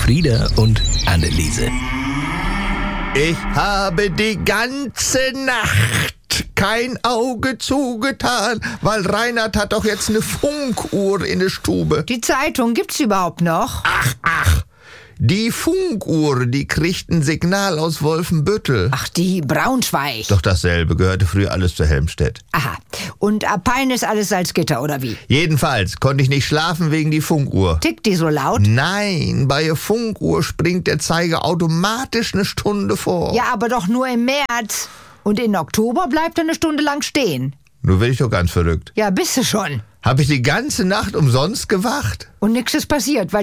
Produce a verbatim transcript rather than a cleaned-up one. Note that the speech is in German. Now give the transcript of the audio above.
Frieda und Anneliese. Ich habe die ganze Nacht kein Auge zugetan, weil Reinhard hat doch jetzt eine Funkuhr in der Stube. Die Zeitung gibt's überhaupt noch? Ach, ach, die Funkuhr, die kriegt ein Signal aus Wolfenbüttel. Ach, die Braunschweig. Doch dasselbe, gehörte früher alles zu Helmstedt. Aha. Und ab Pein ist alles Salzgitter, oder wie? Jedenfalls konnte ich nicht schlafen wegen die Funkuhr. Tickt die so laut? Nein, bei der Funkuhr springt der Zeiger automatisch eine Stunde vor. Ja, aber doch nur im März. Und in Oktober bleibt er eine Stunde lang stehen. Nun werde ich doch ganz verrückt. Ja, bist du schon. Habe ich die ganze Nacht umsonst gewacht? Und nix ist passiert, weil